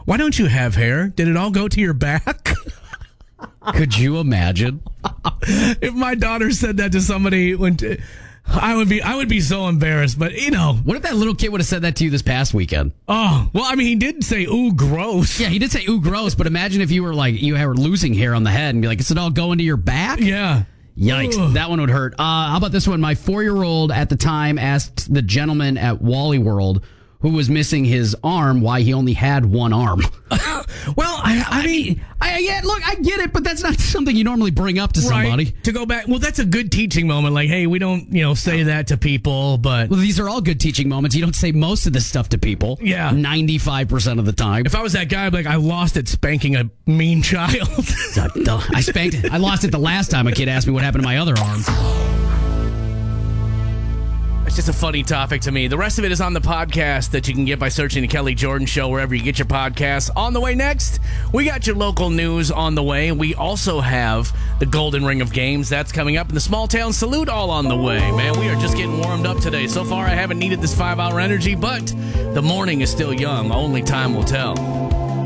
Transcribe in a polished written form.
why don't you have hair? Did it all go to your back? Could you imagine? If my daughter said that to somebody, I would be so embarrassed. But what if that little kid would have said that to you this past weekend? Oh, well, I mean, he did say, "Ooh, gross." Yeah, he did say, "Ooh, gross." But imagine if you were like, you were losing hair on the head and be like, "Is it all going to your back?" Yeah. Yikes, Ugh. that one would hurt. How about this one? My 4-year-old at the time asked the gentleman at Wally World who was missing his arm why he only had one arm. Well, I mean, look, I get it, but that's not something you normally bring up to somebody. Right, to go back, well, that's a good teaching moment. Like, hey, we don't, say that to people, but... Well, these are all good teaching moments. You don't say most of this stuff to people. Yeah. 95% of the time. If I was that guy, I'd be like, I lost it spanking a mean child. I lost it the last time a kid asked me what happened to my other arm. It's just a funny topic to me. The rest of it is on the podcast that you can get by searching the Kelly Jordan Show wherever you get your podcasts. On the way next, we got your local news on the way. We also have the Golden Ring of Games. That's coming up. And the Small Town Salute all on the way. Man, we are just getting warmed up today. So far, I haven't needed this 5-hour energy, but the morning is still young. Only time will tell.